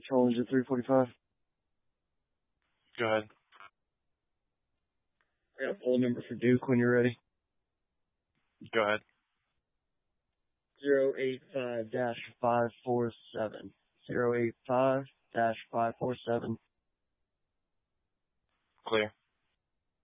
Challenge at 345. Go ahead. I got a phone number for Duke when you're ready. Go ahead. 085-547. 085-547. Clear.